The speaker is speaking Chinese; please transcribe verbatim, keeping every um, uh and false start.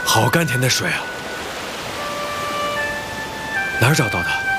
好甘甜的水啊！哪儿找到的？